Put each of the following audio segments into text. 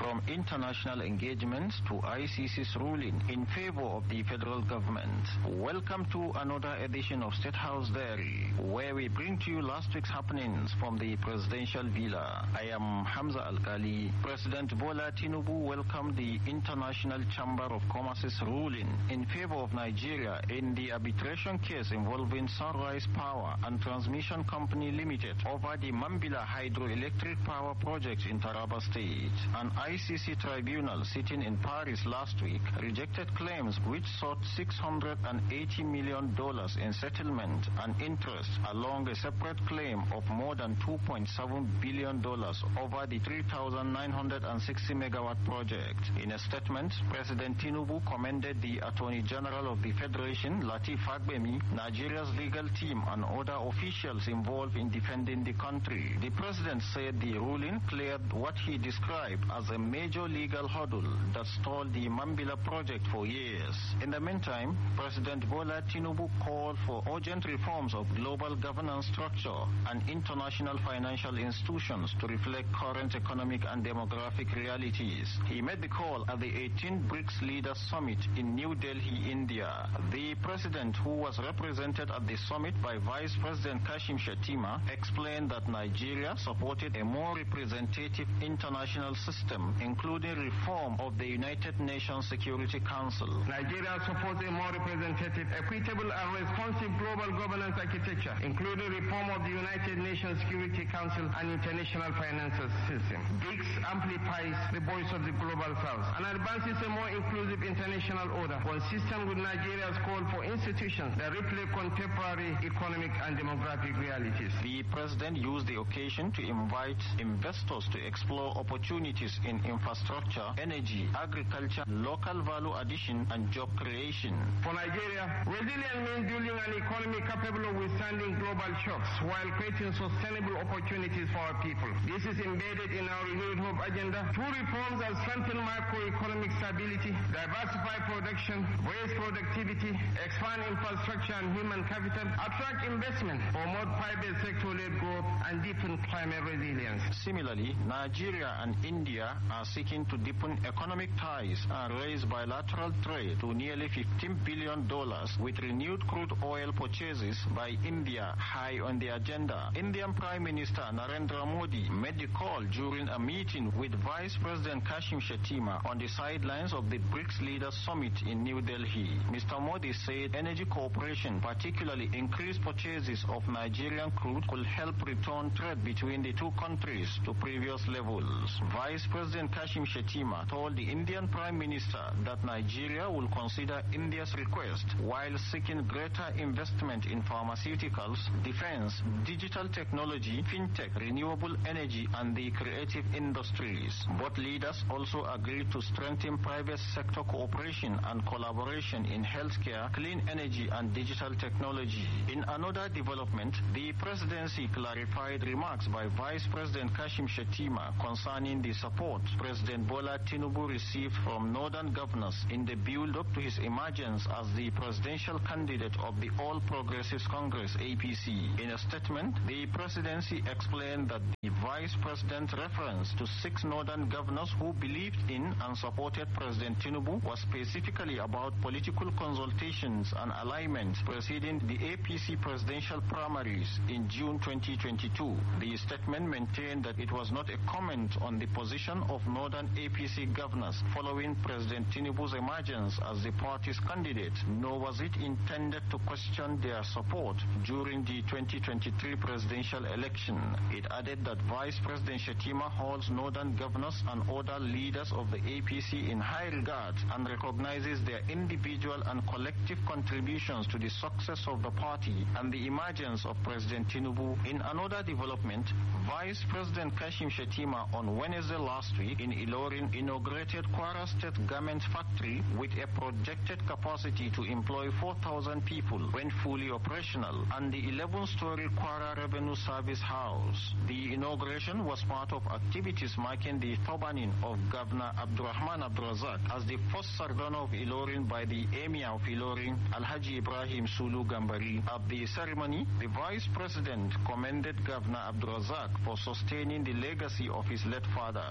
from international engagements to ICC's ruling in favor of the federal government. Welcome to another edition of State House Diary, where we bring to you last week's happenings from the presidential villa. I am Hamza Alkali. President Bola Tinubu welcomed the International Chamber of Commerce's ruling in favor of Nigeria in the arbitration case involving Sunrise Power and Transmission Company Limited over the Mambila hydroelectric power project in Taraba State. An ICC tribunal sitting in Paris last week rejected claims which sought $680 million in settlement and interest along a separate claim of more than $2.7 billion over the 3,960 megawatt project. In a statement, President Tinubu commended the Attorney General of the Federation, Lateef Fagbemi, Nigeria's legal team and other officials involved in defending the country. The president said the ruling cleared what he described as a major legal hurdle that stalled the Mambila project for years. In the meantime, President Bola Tinubu called for urgent reforms of global governance structure and international financial institutions to reflect current economic and demographic realities. He made the call at the 18th BRICS Leaders Summit in New Delhi, India. The president, who was represented at the summit by Vice President Kashim Shettima, explained that Nigeria supported a more representative international system, including reform of the United Nations Security Council. Nigeria supports a more representative, equitable and responsive global governance architecture, including reform of the United Nations Security Council and international financial system. BRICS amplifies the voice of the global south and advances a more inclusive international order consistent with Nigeria's call for institutions that reflect contemporary economic and demographic realities. The president used the occasion to invite investors to explore opportunities in infrastructure, energy, agriculture, local value addition, and job creation. For Nigeria, resilience means building an economy capable of withstanding global shocks while creating sustainable opportunities for our people. This is embedded in our renewed hope agenda. Two reforms that strengthen macroeconomic stability, diversify production, raise productivity, expand infrastructure and human capital, attract investment, promote private sector-led growth, and deepen climate resilience. Similarly, Nigeria and India are seeking to deepen economic ties and raise bilateral trade to nearly $15 billion with renewed crude oil purchases by India high on the agenda. Indian Prime Minister Narendra Modi made the call during a meeting with Vice President Kashim Shettima on the sidelines of the BRICS Leaders Summit in New Delhi. Mr. Modi said energy cooperation, particularly increased purchases of Nigerian crude, could help return trade between the two countries to previous levels. Vice President Kashim Shettima told the Indian Prime Minister that Nigeria will consider India's request while seeking greater investment in pharmaceuticals, defense, digital technology, fintech, renewable energy, and the creative industries. Both leaders also agreed to strengthen private sector cooperation and collaboration in healthcare, clean energy, and digital technology. In another development, the presidency clarified remarks by Vice President Kashim Shettima concerning the support President Bola Tinubu received from northern governors in the build-up to his emergence as the presidential candidate of the All Progressives Congress, APC. In a statement, the presidency explained that the vice president's reference to 6 northern governors who believed in and supported President Tinubu was specifically about political consultations and alignment preceding the APC presidential primaries in June 2022. The statement maintained that it was not a comment on the position of northern APC governors following President Tinubu's emergence as the party's candidate, nor was it intended to question their support during the 2023 presidential election. It added that Vice President Shettima holds northern governors and other leaders of the APC in high regard and recognizes their individual and collective contributions to the success of the party and the emergence of President Tinubu. In another development, Vice President Kashim Shettima on Wednesday last week in Ilorin inaugurated Kwara State Garment Factory with a projected capacity to employ 4,000 people when fully operational, and the 11-story Kwara Revenue Service House. The inauguration was part of activities marking the turbaning of Governor Abdurrahman Abdurazak as the first Sardana of Ilorin by the Emir of Ilorin, Alhaji Ibrahim Sulu Gambari. At the ceremony, the Vice President commended Governor Abdurazak for sustaining the legacy of his late father. His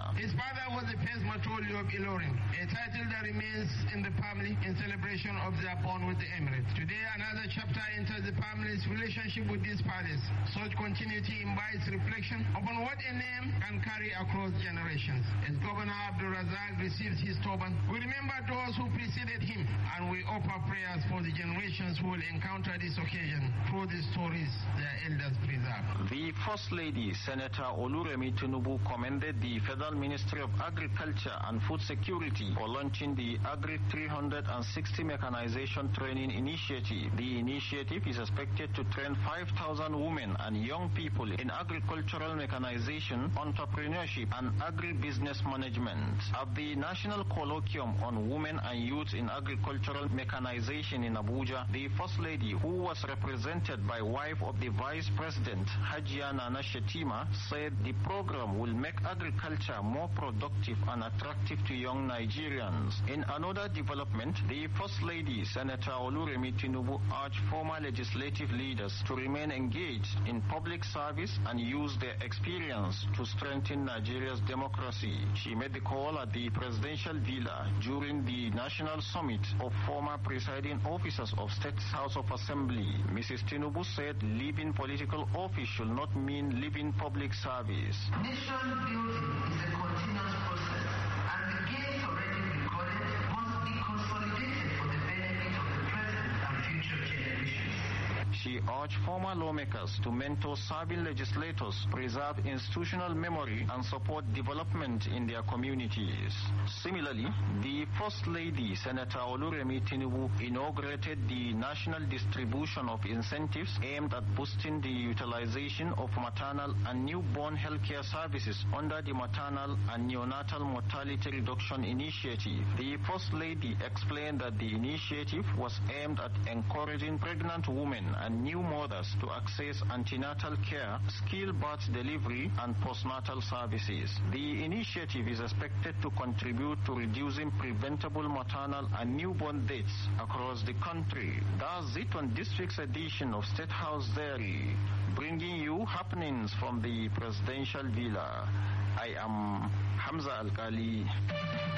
father was the first Matoli of Ilorin, a title that remains in the family in celebration of their bond with the Emirates. Today, another chapter enters the family's relationship with these fathers. Such continuity invites reflection upon what a name can carry across generations. As Governor Abdul Razak receives his turban, we remember those who preceded him, and we offer prayers for the generations who will encounter this occasion through the stories their elders preserve. The First Lady, Senator Oluremi Tinubu, commended the Federal Ministry of Agriculture and Food Security for launching the Agri 360 Mechanization Training Initiative. The initiative is expected to train 5,000 women and young people in agricultural mechanization, entrepreneurship, and agribusiness management. At the National Colloquium on Women and Youth in Agricultural Mechanization in Abuja, the First Lady, who was represented by wife of the Vice President, Hajia Nana Shetima, said the program will make agriculture more productive and attractive to young Nigerians. In another development, the First Lady, Senator Oluremi Tinubu, urged former legislative leaders to remain engaged in public service and use their experience to strengthen Nigeria's democracy. She made the call at the presidential villa during the National Summit of former presiding officers of State House of Assembly. Mrs. Tinubu said leaving political office should not mean leaving public service. Nation building is a continuous process, and the gains already recorded must be consolidated for the benefit of the present and future generations. She urged former lawmakers to mentor serving legislators, preserve institutional memory, and support development in their communities. Similarly, the First Lady, Senator Oluremi Tinubu, inaugurated the national distribution of incentives aimed at boosting the utilization of maternal and newborn healthcare services under the Maternal and Neonatal Mortality Reduction Initiative. The First Lady explained that the initiative was aimed at encouraging pregnant women and new mothers to access antenatal care, skilled birth delivery, and postnatal services. The initiative is expected to contribute to reducing preventable maternal and newborn deaths across the country. That's it on this week's edition of State House Diary, bringing you happenings from the presidential villa. I am Hamza Alkali.